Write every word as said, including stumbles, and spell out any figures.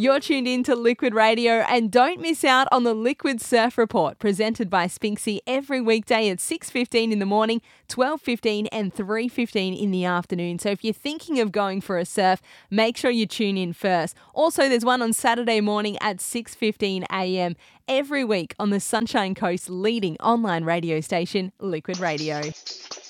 You're tuned in to Liquid Radio, and don't miss out on the Liquid Surf Report, presented by Spinksy every weekday at six fifteen in the morning, twelve fifteen and three fifteen in the afternoon. So if you're thinking of going for a surf, make sure you tune in first. Also, there's one on Saturday morning at six fifteen a m every week on the Sunshine Coast's leading online radio station, Liquid Radio.